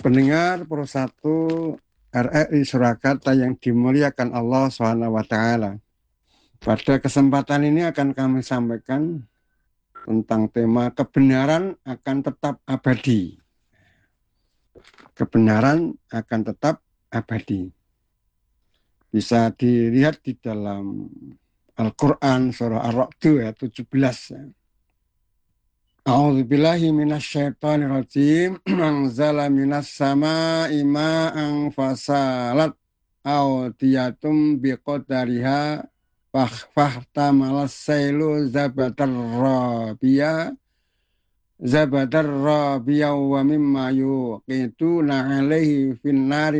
Pendengar Persatu RRI Surakarta yang dimuliakan Allah SWT. Pada kesempatan ini akan kami sampaikan tentang tema kebenaran akan tetap abadi. Kebenaran akan tetap abadi. Bisa dilihat di dalam Al-Quran surah Ar-Ra'd ayat 17. A'udzubillahi minasyaitonirrajim. Anzala minas sama'i ma'an fasalat awdiyatum biqadariha fahtamalas sailu zabadar rabiya wa mimma yuqituna alaihi finnari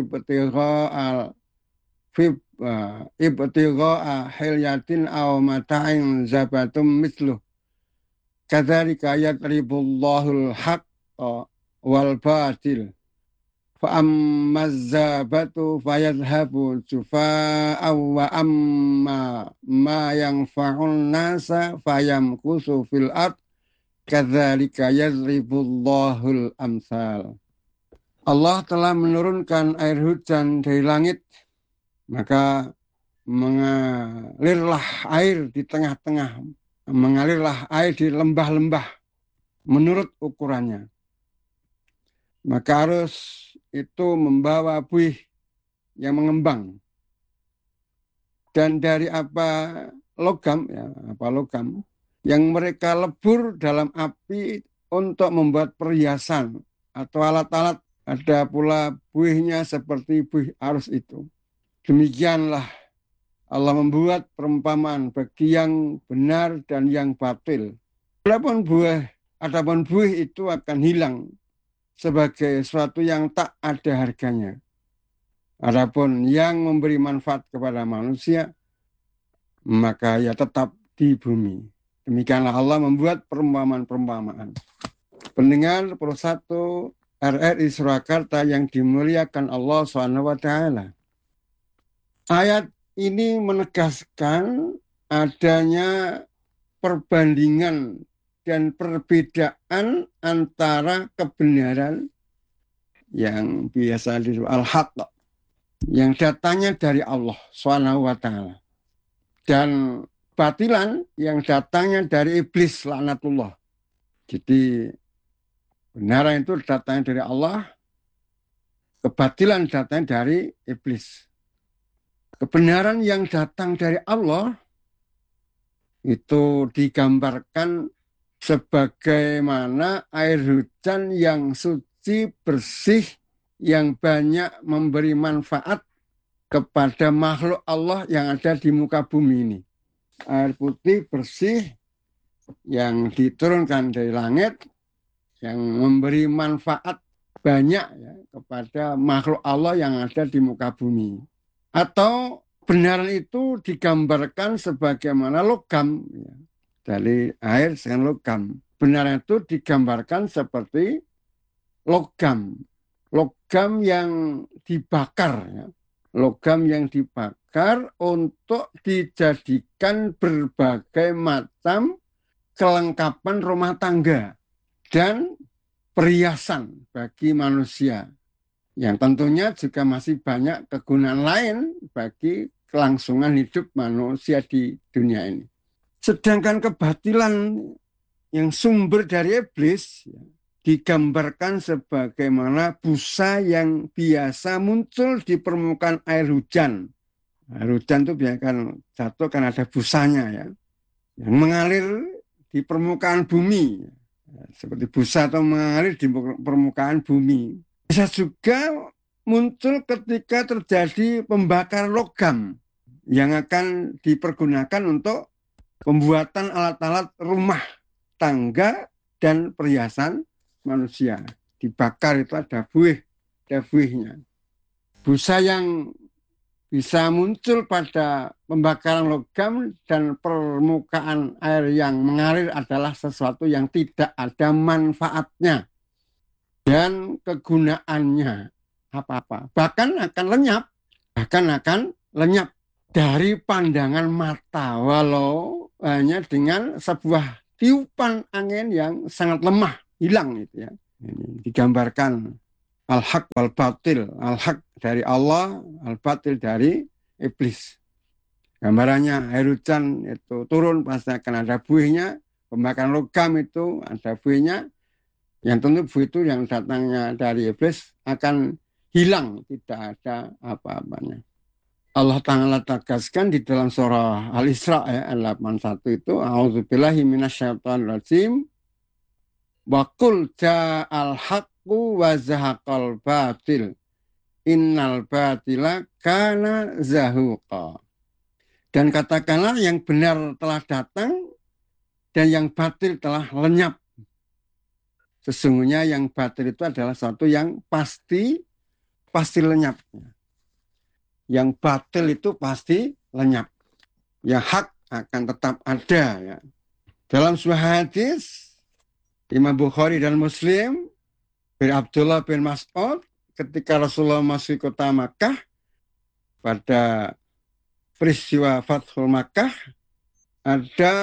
ibtigha'a hilyatin aw mata'in zabatum misluh kadzalika yadribullahul haqqa wal batil fa ammazzabatu fayadhhabu jufaa'a wa amma ma yanfa'un nasa fayamkusu fil ard kadzalika yadribullahul amsal. Allah telah menurunkan air hujan dari langit, maka mengalirlah air di tengah-tengah, mengalirlah air di lembah-lembah menurut ukurannya. Maka arus itu membawa buih yang mengembang. Dan dari logam yang mereka lebur dalam api untuk membuat perhiasan atau alat-alat, ada pula buihnya seperti buih arus itu. Demikianlah Allah membuat perumpamaan bagi yang benar dan yang batil. Adapun buih itu akan hilang sebagai sesuatu yang tak ada harganya. Adapun yang memberi manfaat kepada manusia, maka ia tetap di bumi. Demikianlah Allah membuat perumpamaan-perumpamaan. Pendengar Persatu RRI Surakarta yang dimuliakan Allah SWT. Ayat ini menegaskan adanya perbandingan dan perbedaan antara kebenaran yang biasa disebut al-haq, yang datangnya dari Allah SWT, dan batilan yang datangnya dari iblis laknatullah. Jadi kebenaran itu datangnya dari Allah, kebatilan datangnya dari iblis. Kebenaran yang datang dari Allah itu digambarkan sebagaimana air hujan yang suci, bersih, yang banyak memberi manfaat kepada makhluk Allah yang ada di muka bumi ini. Air putih, bersih, yang diturunkan dari langit, yang memberi manfaat banyak ya, kepada makhluk Allah yang ada di muka bumi. Atau kebenaran itu digambarkan sebagaimana logam, ya, dari air dengan logam. Kebenaran itu digambarkan seperti logam yang dibakar, ya. Logam yang dibakar untuk dijadikan berbagai macam kelengkapan rumah tangga dan perhiasan bagi manusia, yang tentunya juga masih banyak kegunaan lain bagi kelangsungan hidup manusia di dunia ini. Sedangkan kebatilan yang sumber dari iblis digambarkan sebagaimana busa yang biasa muncul di permukaan air hujan. Air hujan itu biasanya kan jatuh kan ada busanya ya, yang mengalir di permukaan bumi, seperti busa atau mengalir di permukaan bumi. Bisa juga muncul ketika terjadi pembakaran logam yang akan dipergunakan untuk pembuatan alat-alat rumah tangga dan perhiasan manusia. Dibakar itu ada buihnya. Busa yang bisa muncul pada pembakaran logam dan permukaan air yang mengalir adalah sesuatu yang tidak ada manfaatnya dan kegunaannya apa-apa. Bahkan akan lenyap dari pandangan mata, walau hanya dengan sebuah tiupan angin yang sangat lemah, hilang itu ya. Ini digambarkan Al-haq wal batil. Al-haq dari Allah, al-batil dari iblis. Gambarannya air hujan itu turun pasti akan ada buihnya. Pembakaran logam itu ada buihnya. Yang tentu buih itu yang datangnya dari iblis akan hilang, tidak ada apa-apanya. Allah Ta'ala tegaskan di dalam surah Al-Isra ayat 81 itu, A'udzubillahi minasyaitonirrajim. Wa qul ja'al haqqu wa zahaqal batil. Innal batila kana zahuqa. Dan katakanlah yang benar telah datang dan yang batil telah lenyap. Sesungguhnya yang batil itu adalah sesuatu yang pasti lenyap. Yang batil itu pasti lenyap. Yang hak akan tetap ada. Ya. Dalam sebuah hadis, Imam Bukhari dan Muslim, dari Abdullah bin Mas'ud, ketika Rasulullah masih kota Makkah, pada peristiwa Fathul Makkah, ada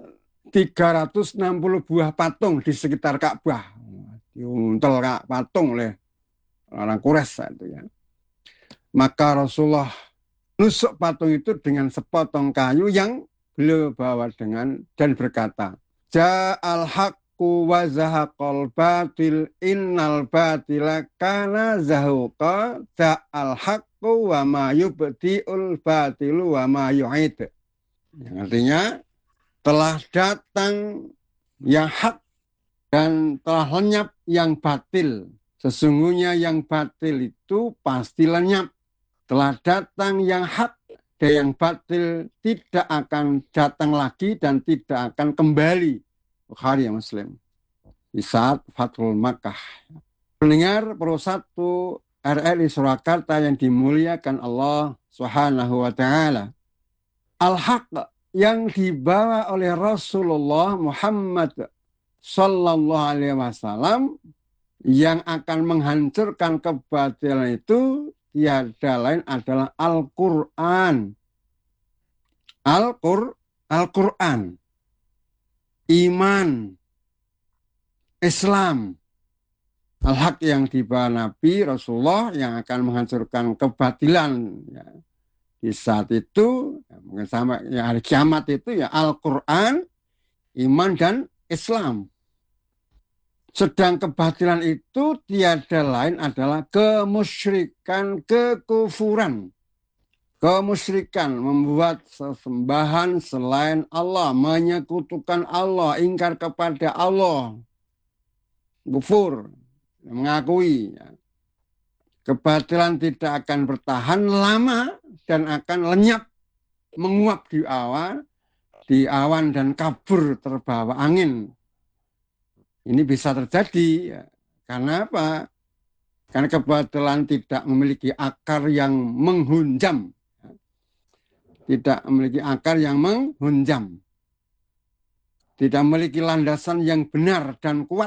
360 buah patung di sekitar Ka'bah. Diuntel patung oleh orang Quraisy itu ya. Maka Rasulullah nusuk patung itu dengan sepotong kayu yang beliau bawa dan berkata, Ja'al haqqu wa zahaqal batil innal batila kana zahuqa ja'al haqqu wa ma yubti'ul batilu wa ma yu'id. Yang artinya telah datang yang hak dan telah lenyap yang batil. Sesungguhnya yang batil itu pasti lenyap. Telah datang yang hak dan yang batil tidak akan datang lagi dan tidak akan kembali. Bukhari Muslim. Di saat Fathul Makkah. Pendengar Pro 1 RRI Surakarta yang dimuliakan Allah Subhanahu wa Ta'ala. Al-Haq yang dibawa oleh Rasulullah Muhammad Sallallahu Alaihi Wasallam yang akan menghancurkan kebatilan itu tiada lain adalah Al-Quran. Al-Quran. Iman. Islam. Al-Haq yang dibawa Nabi Rasulullah yang akan menghancurkan kebatilan. Ya. Di saat itu, mungkin sampai ya, hari kiamat itu ya Al-Quran, iman dan Islam. Sedang kebatilan itu tiada lain adalah kemusyrikan, kekufuran. Kemusyrikan membuat sesembahan selain Allah, menyekutukan Allah, ingkar kepada Allah. Kufur, mengakui. Kebatilan tidak akan bertahan lama dan akan lenyap, menguap di awan dan kabur terbawa angin. Ini bisa terjadi ya. Karena apa? Karena kebatilan tidak memiliki akar yang menghunjam. Tidak memiliki akar yang menghunjam. Tidak memiliki landasan yang benar dan kuat.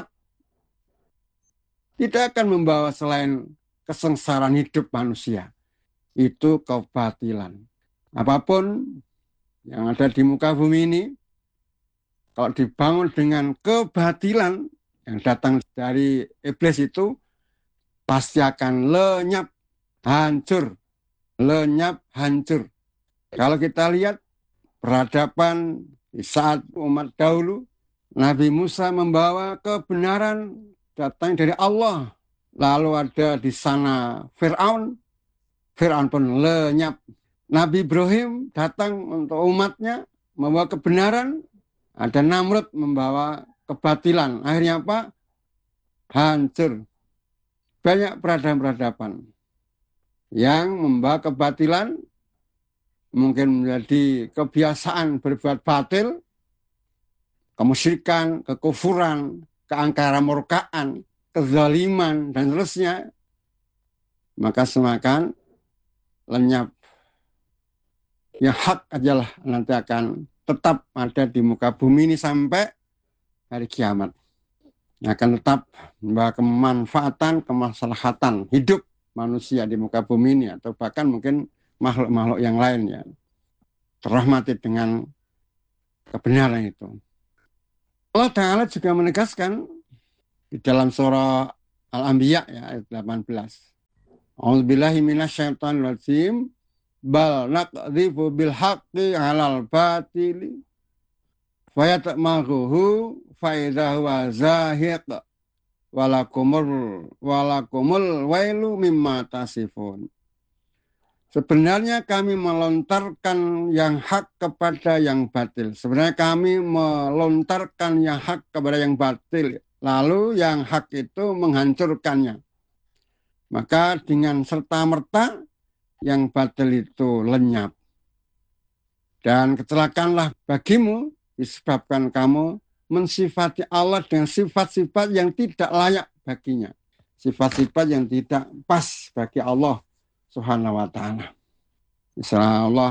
Tidak akan membawa selain kesengsaraan hidup manusia. Itu kebatilan. Apapun yang ada di muka bumi ini, kalau dibangun dengan kebatilan yang datang dari iblis itu, pasti akan lenyap, hancur. Lenyap, hancur. Kalau kita lihat peradaban di saat umat dahulu, Nabi Musa membawa kebenaran datang dari Allah. Lalu ada di sana Fir'aun pun lenyap. Nabi Ibrahim datang untuk umatnya, membawa kebenaran. Ada Namrud membawa kebatilan. Akhirnya apa? Hancur. Banyak peradaban-peradaban yang membawa kebatilan, mungkin menjadi kebiasaan berbuat batil, kemusyrikan, kekufuran, keangkara murkaan, kezaliman, dan seterusnya. Maka semakin lenyap. Yang hak ajalah nanti akan tetap ada di muka bumi ini sampai hari kiamat. Yang akan tetap membawa kemanfaatan, kemaslahatan hidup manusia di muka bumi ini, atau bahkan mungkin makhluk-makhluk yang lain ya. Terrahmati dengan kebenaran itu. Allah Ta'ala juga menegaskan di dalam surah Al-Anbiya ya ayat 18. A'udzubillahi minasyaitonir rajim. Bal naqdhifu bil haqqi 'alal batili fayatmaghuhu fa idza huwa zahiq walakumul wailu mimma tasifun. Sebenarnya kami melontarkan yang hak kepada yang batil. Sebenarnya kami melontarkan yang hak kepada yang batil. Lalu yang hak itu menghancurkannya. Maka dengan serta-merta yang batil itu lenyap. Dan kecelakaanlah bagimu disebabkan kamu mensifati Allah dengan sifat-sifat yang tidak layak baginya. Sifat-sifat yang tidak pas bagi Allah Subhanahu wa ta'ala. Misalnya Allah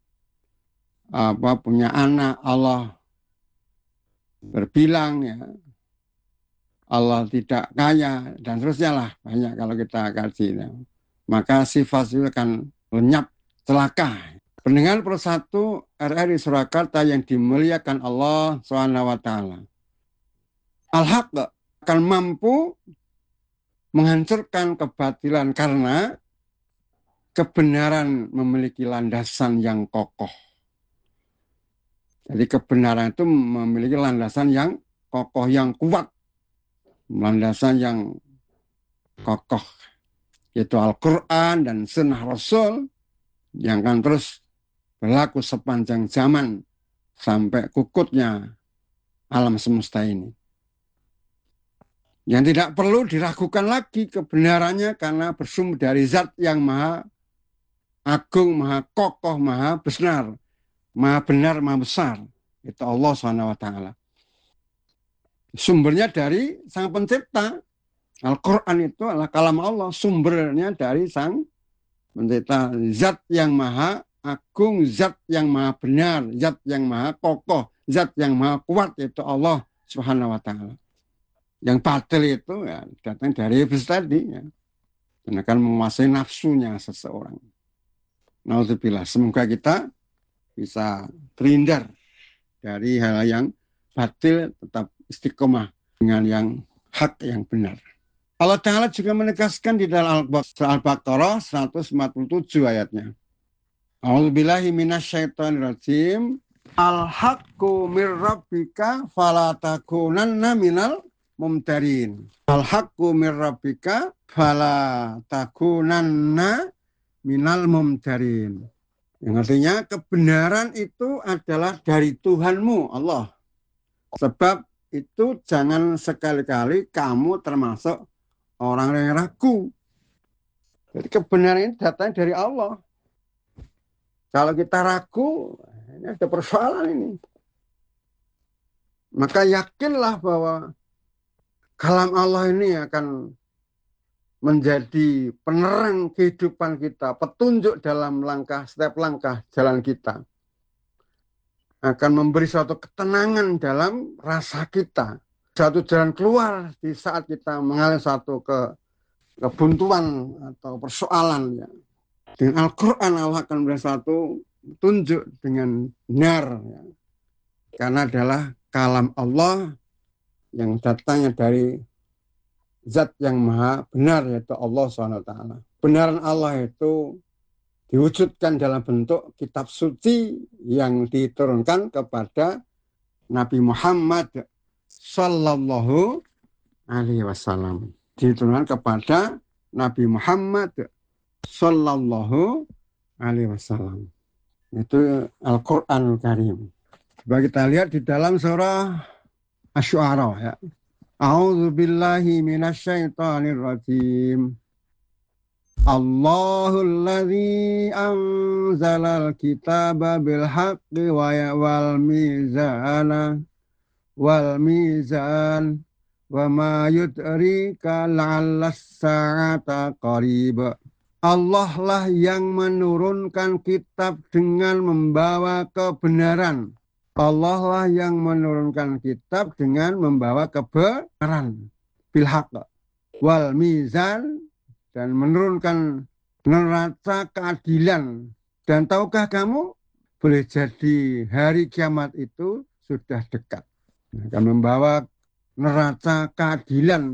punya anak, Allah berbilang ya, Allah tidak kaya dan seterusnya lah, banyak kalau kita kaji ya. Maka sifat itu akan lenyap, celaka. Pendengar persatu RRI Surakarta yang dimuliakan Allah Subhanahu wa ta'ala. Al-Haq akan mampu menghancurkan kebatilan karena kebenaran memiliki landasan yang kokoh. Jadi kebenaran itu memiliki landasan yang kokoh, yang kuat. Landasan yang kokoh. Yaitu Al-Quran dan Sunnah Rasul yang akan terus berlaku sepanjang zaman sampai kukutnya alam semesta ini. Yang tidak perlu diragukan lagi kebenarannya karena bersumber dari zat yang maha agung, maha kokoh, maha benar, maha besar. Itu Allah SWT. Sumbernya dari sang pencipta. Al-Quran itu adalah kalam Allah. Sumbernya dari sang pencipta. Zat yang maha agung, zat yang maha benar, zat yang maha kokoh, zat yang maha kuat, itu Allah SWT. Yang batil itu ya datang dari iblis tadi ya. Dan akan menguasai nafsunya seseorang. Nauzubillah. Semoga kita bisa terhindar dari hal yang batil, tetap istiqomah dengan yang hak, yang benar. Allah Ta'ala juga menegaskan di dalam Al-Baqarah 147 ayatnya. A'udzubillahi minasyaitonirrajim. Al-haqqu mir rabbika fala takunanna minal mumtarin. Al-haqqu mir rabbika fala takunanna minal mumtarin. Yang artinya kebenaran itu adalah dari Tuhanmu Allah. Sebab itu jangan sekali-kali kamu termasuk orang yang ragu. Jadi kebenaran ini datang dari Allah. Kalau kita ragu, ini ada persoalan ini. Maka yakinlah bahwa kalam Allah ini akan menjadi penerang kehidupan kita, petunjuk dalam setiap langkah jalan kita. Akan memberi suatu ketenangan dalam rasa kita. Suatu jalan keluar di saat kita mengalami suatu kebuntuan atau persoalan. Ya. Dengan Al-Quran Allah akan memberi suatu petunjuk dengan benar. Ya. Karena adalah kalam Allah yang datangnya dari zat yang maha benar, yaitu Allah SWT. Benaran Allah itu diwujudkan dalam bentuk kitab suci yang diturunkan kepada Nabi Muhammad Sallallahu Alaihi Wasallam. Diturunkan kepada Nabi Muhammad Sallallahu Alaihi Wasallam. Itu Al-Quranul Karim. Coba kita lihat di dalam surah Asy-Syu'ara ya. A'udzubillahi minasyaitonirrajim. Allahul ladzi anzalal kitaba bil haqqi wal mizan wa ma yudrika la'allas sa'ata qarib. Allah lah yang menurunkan kitab dengan membawa kebenaran. Allah lah yang menurunkan kitab dengan membawa kebenaran. Bil haqq wal mizan, dan menurunkan neraca keadilan. Dan tahukah kamu, boleh jadi hari kiamat itu sudah dekat. Akan membawa neraca keadilan.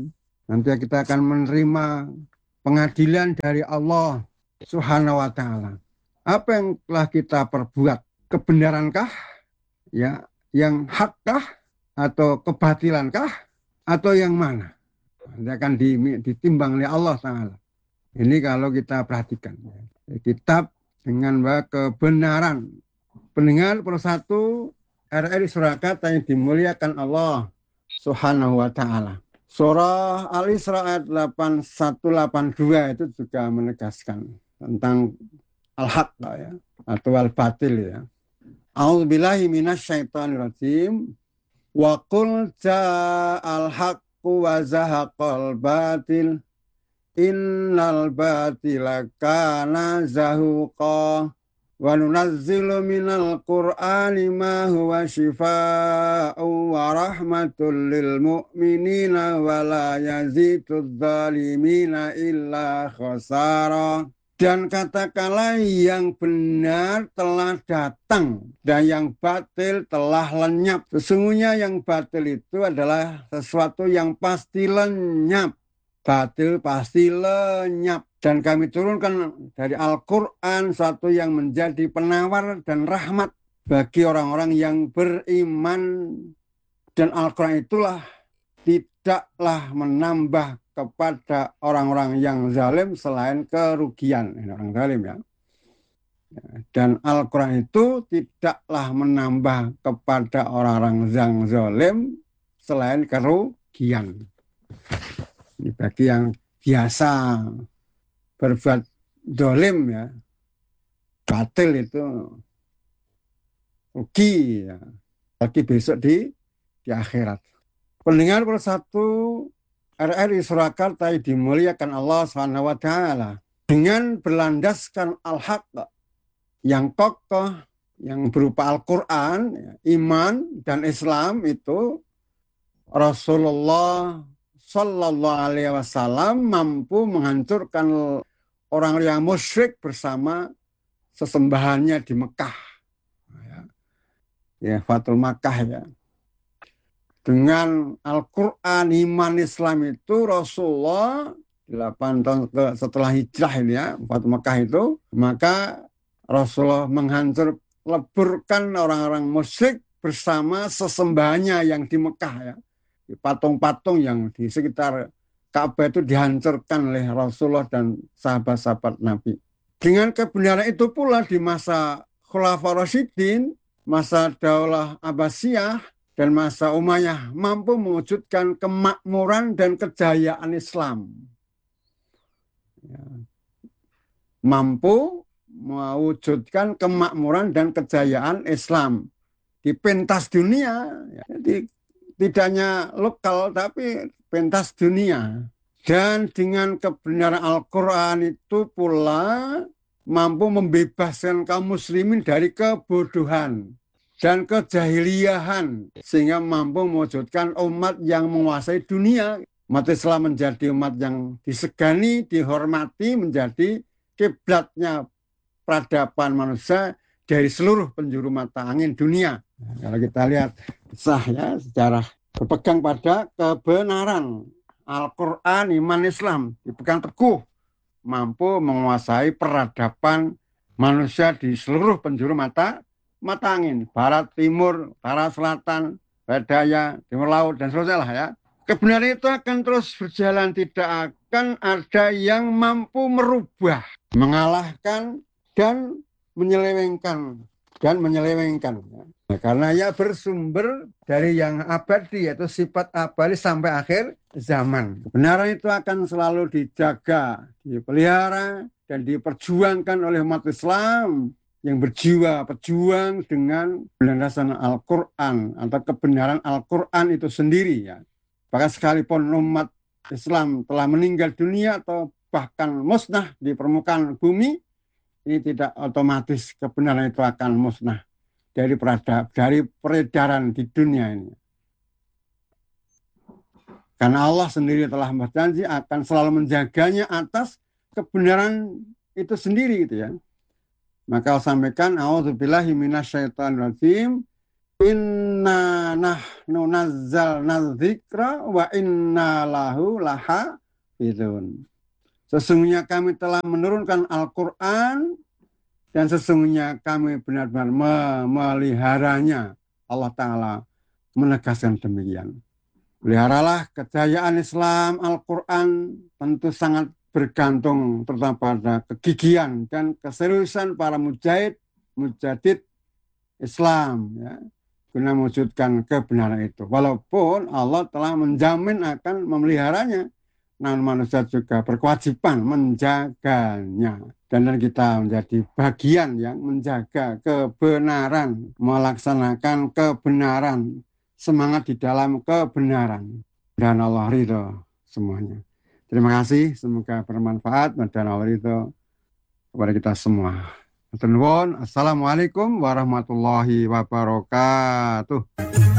Nanti kita akan menerima pengadilan dari Allah Subhanahu wa taala. Apa yang telah kita perbuat? Kebenarankah? Ya, yang hakkah atau kebatilankah atau yang mana? Nanti akan ditimbang oleh Allah taala. Ini kalau kita perhatikan. Kitab dengan kebenaran. Pendengar persatu RRI Surakarta yang dimuliakan Allah Subhanahu wa taala. Surah Al-Isra ayat 8182 itu juga menegaskan tentang al-haq ya, atau al-batil ya. A'udzubillahi minasyaitonirrajim. Wa qul ja'al haqqu wa zahaqal batil. Innal batila kana zahuqa. Wa nunazzilu minal qur'ani ma huwa shifaa'un wa rahmatul lil mu'minina wa la yazidudz zalimina illa khasara. Dan katakanlah yang benar telah datang dan yang batil telah lenyap. Sesungguhnya yang batil itu adalah sesuatu yang pasti lenyap. Batil pasti lenyap. Dan kami turunkan dari Al-Quran satu yang menjadi penawar dan rahmat bagi orang-orang yang beriman. Dan Al-Quran itulah tidaklah menambah kepada orang-orang yang zalim selain kerugian. Ini orang zalim ya. Dan Al-Quran itu tidaklah menambah kepada orang-orang yang zalim selain kerugian. Ini bagi yang biasa berbuat zalim ya, batil itu rugi ya. Bagi besok di akhirat. Pendengar persatu RRI Surakarta dimuliakan Allah Subhanahu wa taala. Dengan berlandaskan al-haq yang kokoh, yang berupa Al-Quran, iman dan Islam itu Rasulullah Sallallahu Alaihi Wasallam mampu menghancurkan orang yang musyrik bersama sesembahannya di Mekah. Ya, Fatul Makkah ya. Dengan Al-Quran, iman Islam itu Rasulullah 8 tahun setelah hijrah ini ya, Fatul Makkah itu, maka Rasulullah leburkan orang-orang musyrik bersama sesembahannya yang di Mekah ya. Patung-patung yang di sekitar Ka'bah itu dihancurkan oleh Rasulullah dan sahabat-sahabat Nabi. Dengan kebenaran itu pula di masa Khulafaur Rasyidin, masa Daulah Abbasiyah, dan masa Umayyah mampu mewujudkan kemakmuran dan kejayaan Islam. Ya. Mampu mewujudkan kemakmuran dan kejayaan Islam di pentas dunia. Ya. Jadi tidak hanya lokal tapi pentas dunia. Dan dengan kebenaran Al-Quran itu pula mampu membebaskan kaum muslimin dari kebodohan dan kejahiliahan sehingga mampu mewujudkan umat yang menguasai dunia. Umat Islam menjadi umat yang disegani, dihormati, menjadi kiblatnya peradaban manusia dari seluruh penjuru mata angin dunia. Kalau kita lihat sah ya sejarah berpegang pada kebenaran Al-Quran, iman Islam dipegang teguh, mampu menguasai peradaban manusia di seluruh penjuru mata angin, barat, timur, utara, selatan, barat daya, timur laut dan seterusnya lah ya. Kebenaran itu akan terus berjalan, tidak akan ada yang mampu merubah, mengalahkan dan menyelewengkan. Nah, karena ia bersumber dari yang abadi, yaitu sifat abadi sampai akhir zaman. Kebenaran itu akan selalu dijaga, dipelihara, dan diperjuangkan oleh umat Islam yang berjiwa pejuang dengan landasan Al-Quran atau kebenaran Al-Quran itu sendiri ya. Bahkan sekalipun umat Islam telah meninggal dunia atau bahkan musnah di permukaan bumi, ini tidak otomatis kebenaran itu akan musnah dari peredaran di dunia ini. Karena Allah sendiri telah berjanji akan selalu menjaganya atas kebenaran itu sendiri gitu ya. Maka Allah sampaikan, a'udzubillahi minasyaitonirrajim, Inna nahnu nazzalna dzikra wa inna lahu lahafizun. Sesungguhnya kami telah menurunkan Al-Quran dan sesungguhnya kami benar-benar memeliharanya. Allah Ta'ala menegaskan demikian. Peliharalah kejayaan Islam, Al-Quran tentu sangat bergantung terutama pada kegigihan dan keseriusan para mujahid Islam, ya, guna mewujudkan kebenaran itu. Walaupun Allah telah menjamin akan memeliharanya, namun manusia juga berkewajiban menjaganya. Dan kita menjadi bagian yang menjaga kebenaran, melaksanakan kebenaran, semangat di dalam kebenaran. Dan Allah ridho semuanya. Terima kasih, semoga bermanfaat dan Allah ridho kepada kita semua. Assalamualaikum warahmatullahi wabarakatuh.